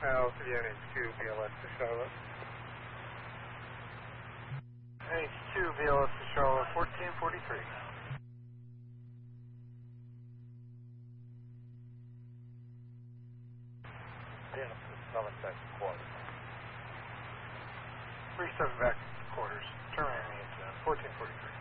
Alpha NH2 VLS to Charlotte. NH2 VLS to Charlotte, 1443. Southern back to quarters. 37 back to quarters. Turn around me at 1443.